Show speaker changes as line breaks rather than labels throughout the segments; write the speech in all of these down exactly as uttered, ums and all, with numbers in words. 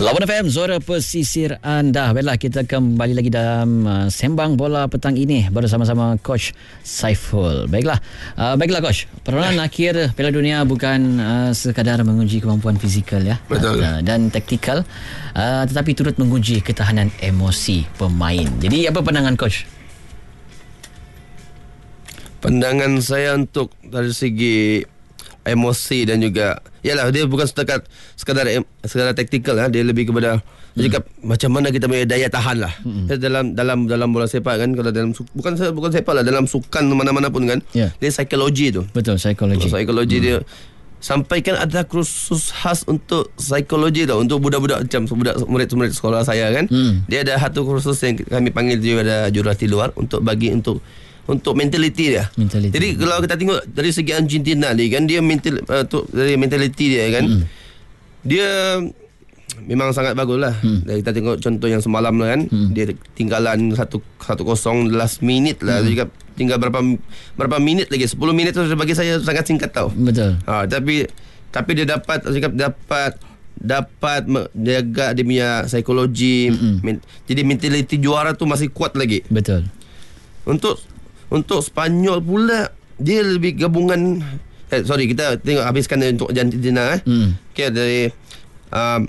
Lawan F M, Zora Pesisir Anda. Baiklah, kita kembali lagi dalam uh, Sembang Bola petang ini bersama-sama Coach Saiful. Baiklah, uh, baiklah Coach. Perlawanan akhir Piala Dunia bukan uh, sekadar menguji kemampuan fizikal ya.
Betul.
Uh, dan taktikal, uh, tetapi turut menguji ketahanan emosi pemain. Jadi apa pandangan Coach?
Pandangan saya untuk dari segi emosi dan juga yalah, dia bukan setakat sekadar sekadar taktikal lah, dia lebih kepada hmm. cakap macam mana kita punya daya tahan lah. Hmm. dalam dalam dalam bola sepak kan, kalau dalam bukan bukan sepak lah, dalam sukan mana-mana pun kan, yeah. dia psikologi tu.
Betul, psikologi.
Psikologi hmm. dia sampaikan ada kursus khas untuk psikologi tau, untuk budak-budak macam budak murid-murid sekolah saya kan. Hmm. Dia ada satu kursus yang kami panggil dia ada jurati luar untuk bagi untuk untuk mentaliti dia. Mentality. Jadi kalau kita tengok dari segi Argentina ni kan, dia mental uh, tu, dari mentaliti dia kan, mm. dia memang sangat bagus lah. Mm. Dari kita tengok contoh yang semalam lah kan, mm. dia tinggalan satu satu kosong last minute lah. Mm. Juga tinggal berapa berapa minit lagi, sepuluh minit tu bagi saya sangat singkat tau.
Betul.
Ha, tapi tapi dia dapat cakap dapat dapat jaga dia punya psikologi. Men, jadi mentaliti juara tu masih kuat lagi.
Betul.
Untuk Untuk Spanyol pula, dia lebih gabungan eh, sorry kita tengok habiskan untuk Argentina eh. Hmm. Okay, dari um,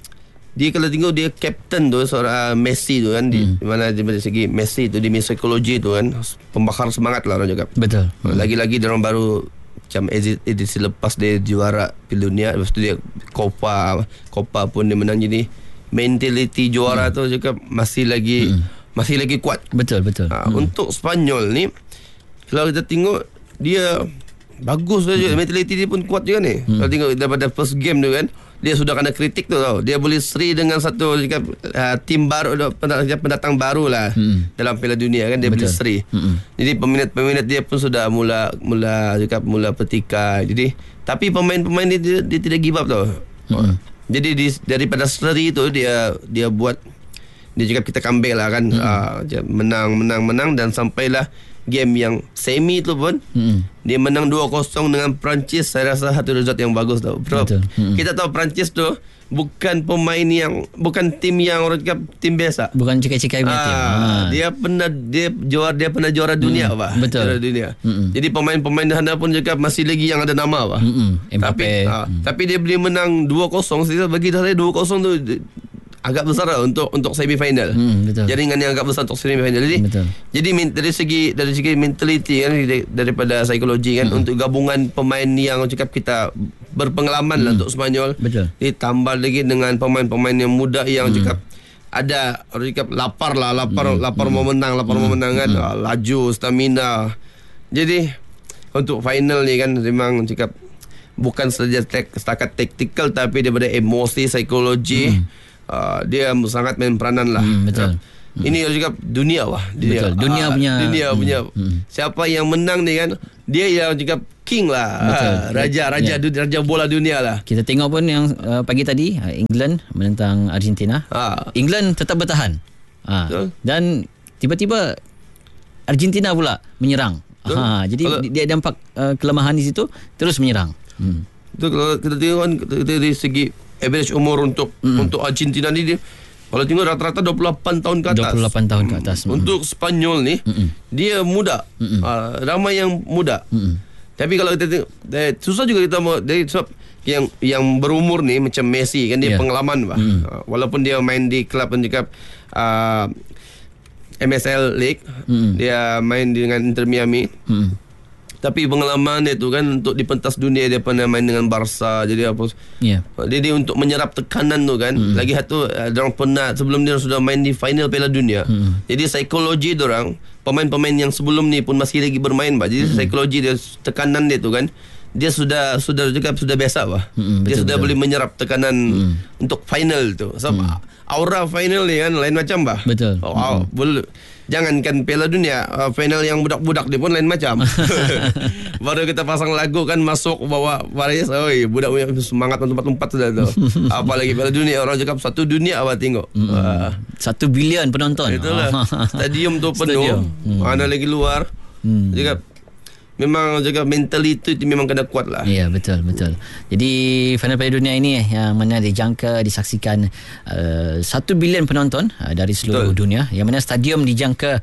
dia kalau tengok dia captain tu seorang uh, Messi tu kan, hmm. di mana dari segi Messi tu, di psikologi tu kan, pembakar semangat lah orang cakap.
Betul.
Hmm. Lagi-lagi dia orang baru macam edisi lepas dia juara Piala Dunia, lepas tu dia Copa Copa pun dia menang, jadi mentality juara hmm. tu cakap masih lagi hmm. masih lagi kuat.
Betul, betul.
Ha,
hmm.
Untuk Spanyol ni, kalau kita tengok, dia bagus saja. Hmm. Mentality dia pun kuat juga ni. Hmm. Kalau tengok daripada first game tu kan, dia sudah kena kritik tu tau. Dia boleh seri dengan satu uh, tim baru, pendatang baru lah hmm. dalam Piala Dunia kan, dia betul. Boleh seri. Hmm. Jadi peminat-peminat dia pun sudah mula mula cakap mula petikai. Jadi tapi pemain-pemain dia, dia, dia tidak give up tau. Hmm. Jadi di, daripada seri tu dia dia buat, dia cakap kita comeback lah kan, hmm. uh, menang, menang, menang dan sampailah game yang semi tu pun hmm. dia menang dua kosong dengan Perancis. Saya rasa satu result yang bagus tau. Hmm. Kita tahu Perancis tu bukan pemain yang, bukan tim yang orang cakap tim biasa.
Bukan cikai-cikai punya tim.
Ha. Dia pernah dia juara dia pernah juara dunia hmm. bah.
Betul.
Juara dunia. Hmm. Jadi pemain-pemain sana pun cakap masih lagi yang ada nama bah. Hmm. Tapi ha, hmm. tapi dia boleh menang dua kosong. Bagi saya dua kosong tu agak besar lah untuk untuk semifinal. Hmm, jaringan yang agak besar untuk semifinal. Jadi betul. Jadi dari segi dari segi mentality kan, daripada psikologi kan, hmm. untuk gabungan pemain yang cakap kita berpengalaman hmm. lah untuk Spanyol. Betul. Ditambah lagi dengan pemain-pemain yang muda yang hmm. cakap ada orang cakap lapar lah, lapar hmm. lapar hmm. mau menang, lapar hmm. mau menang kan, hmm. laju, stamina. Jadi untuk final ni kan memang cakap bukan saja setakat taktikal, tapi daripada emosi, psikologi. Hmm. Uh, dia sangat main peranan lah. Hmm, betul. Hmm. Ini juga dunia lah. Dunia,
betul. Dunia uh, punya.
Dunia hmm, punya. Hmm. Siapa yang menang ni kan, dia yang juga king lah. Betul. Uh, raja, raja, yeah. du- raja bola dunia lah.
Kita tengok pun yang uh, pagi tadi, uh, England menentang Argentina. Uh. England tetap bertahan. Uh, dan tiba-tiba Argentina pula menyerang. Ha, jadi kalau dia nampak uh, kelemahan di situ, terus menyerang. Hmm.
Itu kalau kita tengok kan, dari segi average umur untuk mm. untuk Argentina ni, dia kalau tengok rata-rata dua puluh lapan tahun ke atas.
dua puluh lapan tahun ke atas. Mm.
Untuk Spanyol ni, mm-mm. dia muda. Uh, ramai yang muda. Mm-mm. Tapi kalau kita tengok, eh, susah juga kita mau dari sebab yang yang berumur ni macam Messi kan, dia yeah. pengalaman bah. Mm. Uh, walaupun dia main di klub pun juga uh, M S L League, mm. dia main dengan Inter Miami. Mm. Tapi pengalaman dia tu kan, untuk di pentas dunia dia pernah main dengan Barca. Jadi apa, yeah. dia, dia untuk menyerap tekanan tu kan. Mm. Lagi satu, dia orang pernah sebelum dia sudah main di final Piala Dunia. Mm. Jadi psikologi dia orang, pemain-pemain yang sebelum ni pun masih lagi bermain bah. Jadi mm. psikologi dia, tekanan dia tu kan, dia sudah sudah juga sudah biasa bah. Mm, dia sudah betul. Boleh menyerap tekanan mm. untuk final tu. Sebab mm. aura final ni kan lain macam bah. Betul. Oh, mm. boleh. Jangankan Piala Dunia, uh, final yang budak-budak dia pun lain macam. Baru kita pasang lagu kan, masuk bawa baris, oi, budak punya semangat tempat-tempat sudah tu. Apalagi Piala Dunia, orang cakap satu dunia apa tengok. Mm. Uh,
satu bilion penonton.
Itulah. Stadium tu penuh. Mm. Mana lagi luar. Mm. Cakap memang jaga mentality itu memang kena kuat lah.
Ya, betul betul. Jadi final Piala Dunia ini yang mana dijangka disaksikan uh, satu bilion penonton uh, dari seluruh betul. dunia, yang mana stadium dijangka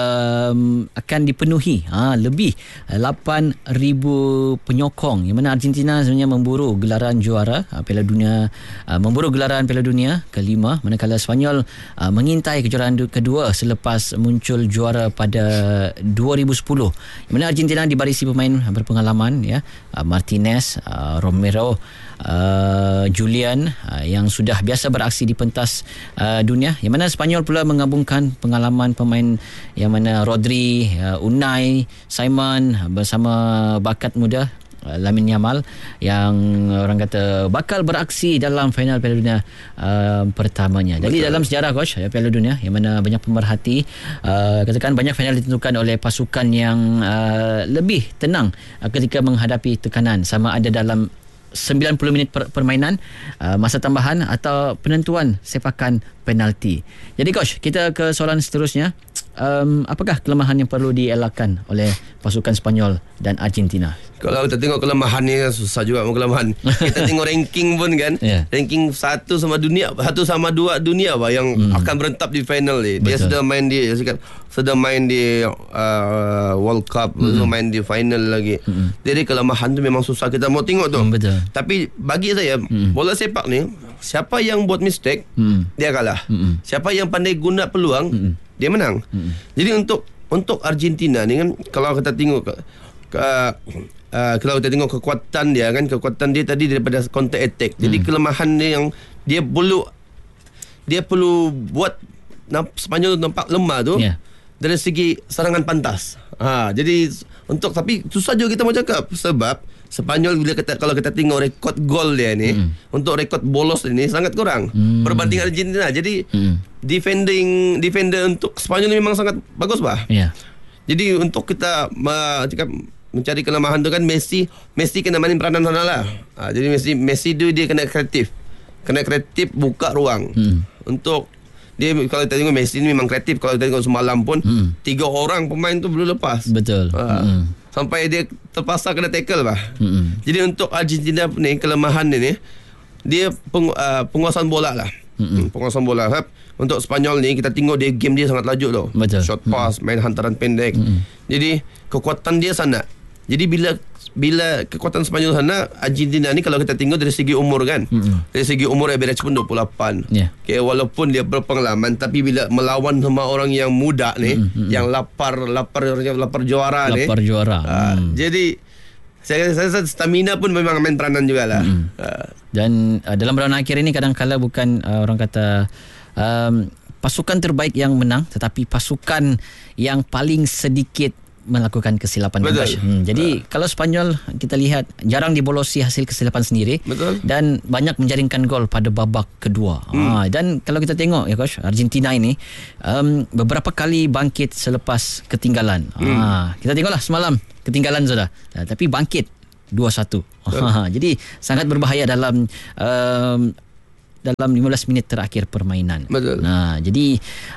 um, akan dipenuhi uh, lebih uh, lapan ribu penyokong, yang mana Argentina sebenarnya memburu gelaran juara uh, Piala Dunia, uh, memburu gelaran Piala Dunia kelima, manakala Sepanyol uh, mengintai kejuaraan kedua selepas muncul juara pada dua ribu sepuluh, yang mana Argentina dibarisi pemain berpengalaman, ya, uh, Martinez, uh, Romero, uh, Julian, uh, yang sudah biasa beraksi di pentas uh, dunia, yang mana Sepanyol pula menggabungkan pengalaman pemain yang mana Rodri, uh, Unai, Simon uh, bersama bakat muda Lamine Yamal yang orang kata bakal beraksi dalam final Piala Dunia uh, pertamanya. Jadi dalam sejarah coach Piala Dunia, yang mana banyak pemerhati uh, katakan banyak final ditentukan oleh pasukan yang uh, lebih tenang uh, ketika menghadapi tekanan, sama ada dalam sembilan puluh minit per, permainan, uh, masa tambahan atau penentuan sepakan penalti. Jadi coach, kita ke soalan seterusnya. Um, apakah kelemahan yang perlu dielakkan oleh pasukan Sepanyol dan Argentina?
Kalau kita tengok kelemahan ni susah juga mau kelemahan. Kita tengok ranking pun kan. Yeah. Ranking satu sama dunia, satu sama dua dunia bah yang hmm. akan berentap di final ni. Dia sudah main di sudah main di uh, World Cup, hmm. main di final lagi. Hmm. Jadi kelemahan tu memang susah kita mau tengok tu. Hmm, betul. Tapi bagi saya hmm. bola sepak ni, siapa yang buat mistake hmm. dia kalah. Hmm. Siapa yang pandai guna peluang hmm. dia menang. Hmm. Jadi untuk untuk Argentina ni kan, kalau kita tengok ke, ke uh, kalau kita tengok kekuatan dia kan, kekuatan dia tadi daripada counter attack. Jadi hmm. kelemahan dia yang dia perlu dia perlu buat namp, Sepanyol nampak lemah tu yeah. dari segi serangan pantas. Ha, jadi untuk tapi susah juga kita mau cakap sebab Sepanyol bila kita, kalau kita tengok rekod gol dia ni hmm. untuk rekod bolos ini sangat kurang hmm. berbanding Argentina. Jadi hmm. defending defender untuk Sepanyol ni memang sangat bagus bah. Yeah. Jadi untuk kita uh, cakap mencari kelemahan tu kan, Messi Messi kena main peranan sana lah. Ha, jadi Messi Messi tu dia kena kreatif. Kena kreatif buka ruang. Hmm. Untuk dia kalau kita tengok Messi ni memang kreatif. Kalau kita tengok semalam pun hmm. tiga orang pemain tu belum lepas. Betul. Ha. Hmm. Sampai dia terpaksa kena tackle bah. Hmm. Jadi untuk Argentina ni kelemahan dia ni dia peng, uh, penguasaan bola lah. Hmm. Penguasaan bola. Ha. Untuk Sepanyol ni kita tengok dia game dia sangat laju tau. Betul. Short pass, hmm. main hantaran pendek. Hmm. Jadi kekuatan dia sana. Jadi bila bila kekuatan Sepanyol sana, Argentina ni kalau kita tengok dari segi umur kan, mm-hmm. dari segi umur average pun dua puluh lapan. Yeah. Okay, walaupun dia berpengalaman, tapi bila melawan sama orang yang muda ni, mm-hmm. yang lapar lapar lapar juara lapar ni. Lapar juara. Uh, mm. Jadi saya rasa stamina pun memang main peranan jugalah. Mm-hmm. Uh. Dan uh, dalam round akhir ini kadang-kala bukan uh, orang kata um, pasukan terbaik yang menang, tetapi pasukan yang paling sedikit melakukan kesilapan. Betul. Hmm, jadi uh. kalau Sepanyol kita lihat jarang dibolosi hasil kesilapan sendiri. Betul. Dan banyak menjaringkan gol pada babak kedua. Hmm. Ha, dan kalau kita tengok ya coach, Argentina ini um, beberapa kali bangkit selepas ketinggalan. Hmm. Ha, kita tengoklah semalam ketinggalan sudah, ha, tapi bangkit dua satu. Ha, jadi sangat berbahaya dalam um, dalam lima belas minit terakhir permainan. Betul. Nah, jadi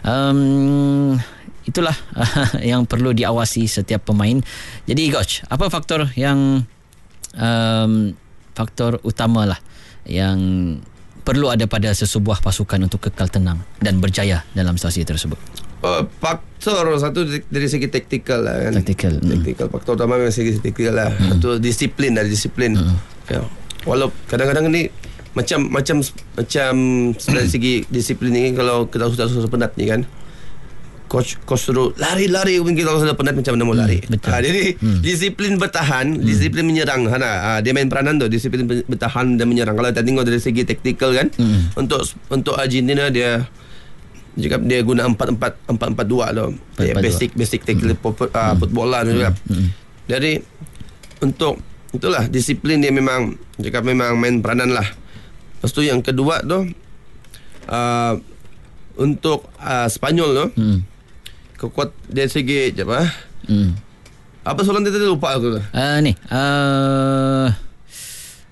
um, itulah yang perlu diawasi setiap pemain. Jadi coach, apa faktor yang um, faktor utama lah yang perlu ada pada sesebuah pasukan untuk kekal tenang dan berjaya dalam situasi tersebut? Uh, faktor satu dari segi taktikal lah kan. Taktikal. Taktikal. Mm. Faktor utama dari segi taktikal lah. Mm. Satu disiplin, dari disiplin. Mm. Ya. Walau kadang-kadang ni macam macam macam dari segi disiplin ni, kalau kita sudah sudah penat ni kan, coach coach suruh lari-lari, mungkin kalau sudah penat macam mana mau lari. Hmm, ha, jadi hmm. disiplin bertahan, hmm. disiplin menyerang. Ha, ha, dia main peranan tu, disiplin bertahan dan menyerang. Kalau kita tengok dari segi taktikal kan, hmm. untuk untuk Argentina dia jika dia guna empat empat empat empat dua tu. Ya, basic basic taktikal hmm. uh, football lah juga. Hmm. Jadi untuk itulah disiplin dia memang jika memang main peranan lah. Lepas tu yang kedua tu uh, untuk uh, Sepanyol tu hmm. kekuat dari segi apa? Hmm. Apa soalan dia tadi lupa aku tu. Uh, ni. Uh,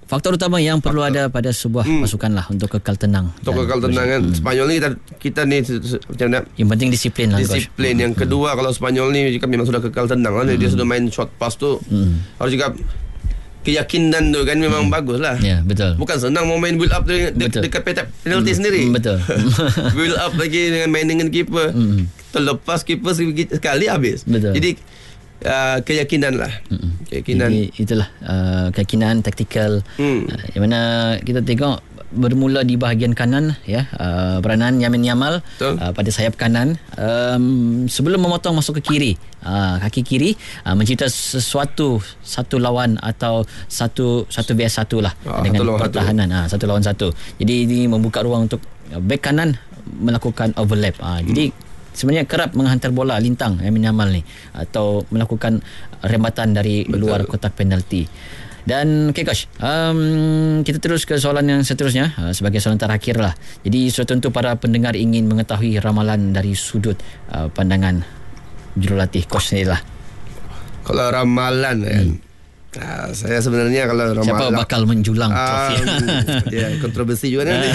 faktor utama yang perlu faktor. ada pada sebuah hmm. pasukan lah untuk kekal tenang.
Untuk kekal tenang kan. Hmm. Spanyol ni kita kita ni macam mana?
Yang penting disiplin lah.
Disiplin. Coach. Yang hmm. kedua kalau Spanyol ni juga memang sudah kekal tenang lah. Hmm. Dia sudah main short pass tu. Hmm. Harus juga keyakinan tu kan memang hmm. bagus lah.
Ya, betul.
Bukan senang mau main build up de- de- dekat petak penalti hmm. sendiri.
Betul.
Build up lagi dengan main dengan keeper. Hmm. Terlepas keeper sekali habis.
Betul.
Jadi uh, keyakinan lah. Hmm. Keyakinan.
Jadi, itulah uh, keyakinan taktikal. Hmm. Uh, yang mana kita tengok bermula di bahagian kanan ya uh, peranan Yamin Yamal uh, pada sayap kanan um, sebelum memotong masuk ke kiri uh, kaki kiri uh, mencipta sesuatu satu lawan atau satu satu vs satu lah ah, dengan satu pertahanan satu. Uh, satu lawan satu. Jadi ini membuka ruang untuk bek kanan melakukan overlap. Uh, hmm. Jadi sebenarnya kerap menghantar bola lintang Yamin Yamal ni atau melakukan rembatan dari Betul. luar kotak penalti. Dan okay coach, um, kita terus ke soalan yang seterusnya uh, sebagai soalan terakhir lah. Jadi sudah tentu para pendengar ingin mengetahui ramalan dari sudut uh, pandangan jurulatih coach sendiri lah.
Kalau ramalan kan, hmm. uh, saya sebenarnya kalau ramalan
siapa bakal menjulang trofi?
Um, ya kontroversi juga nanti.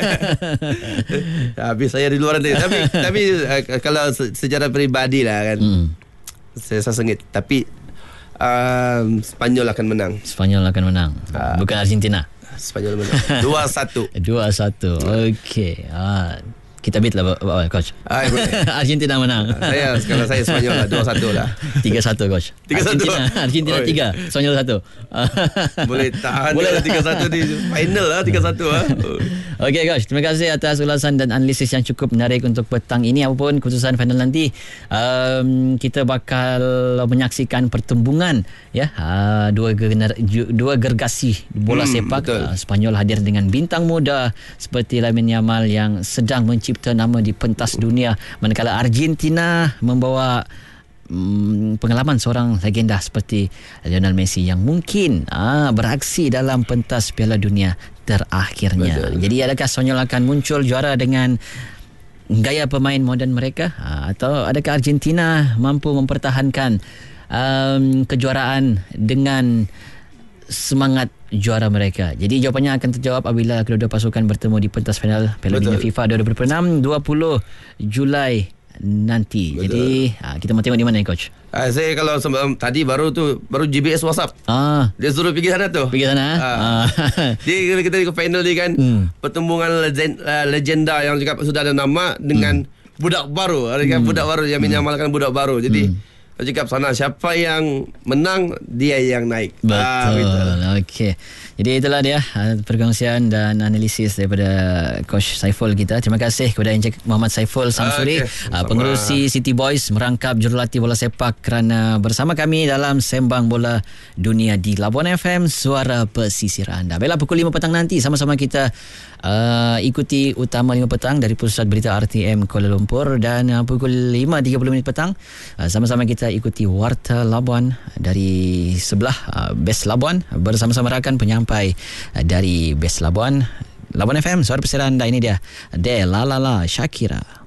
Habis saya di luar nanti. Tapi tapi uh, kalau secara peribadi lah kan, hmm. saya rasa sengit. Tapi Uh, Spanyol akan menang.
Spanyol akan menang. Uh, Bukan Argentina.
Spanyol menang. dua satu.
dua satu. Okey. Ah, kita beat lah coach.
Ah,
Argentina menang.
Saya kalau saya Spanyol lah dua satu lah.
tiga satu coach.
tiga satu.
Argentina, Argentina tiga, Spanyol satu.
Boleh tahan. Boleh tiga satu di final lah tiga satu ah.
Okey coach, terima kasih atas ulasan dan analisis yang cukup menarik untuk petang ini. Apapun keputusan final nanti, um, kita bakal menyaksikan pertembungan ya uh, dua gener- dua gergasi bola hmm, sepak. Uh, Spanyol hadir dengan bintang muda seperti Lamine Yamal yang sedang mencipta nama di pentas dunia, manakala Argentina membawa um, pengalaman seorang legenda seperti Lionel Messi yang mungkin uh, beraksi dalam pentas Piala Dunia terakhirnya. Betul. Jadi adakah Spanyol akan muncul juara dengan gaya pemain moden mereka uh, atau adakah Argentina mampu mempertahankan um, kejuaraan dengan semangat juara mereka? Jadi jawapannya akan terjawab apabila kedua-dua pasukan bertemu di pentas final Piala Dunia FIFA dua ribu dua puluh enam dua puluh Julai nanti. Betul. Jadi ha, kita mau tengok di mana ni coach?
Uh, saya kalau sebelum tadi baru tu baru G B S WhatsApp. Ah. Dia suruh pergi sana tu.
Pergi sana.
Ah. ah. Dia kita ke final ni kan hmm. pertembungan legend, uh, legenda yang juga sudah ada nama dengan hmm. budak baru. Ada kan hmm. budak baru yang menyamalkan hmm. budak baru. Jadi hmm. cakap sana siapa yang menang dia yang naik.
Betul. Ah, okey. Jadi itulah dia perkongsian dan analisis daripada Coach Saiful kita. Terima kasih kepada Encik Muhammad Saiful Samsuri, okay. pengerusi City Boys, merangkap jurulatih bola sepak kerana bersama kami dalam Sembang Bola Dunia di Labuan F M, suara pesisir anda. Baiklah, pukul lima petang nanti sama-sama kita uh, ikuti Utama lima petang dari Pusat Berita R T M Kuala Lumpur, dan uh, pukul lima tiga puluh minit petang uh, sama-sama kita ikuti Warta Labuan dari sebelah uh, Best Labuan bersama-sama rakan penyampai dari Best Labuan. Labuan F M, suara pesisir anda. Ini dia De La La La Shakira.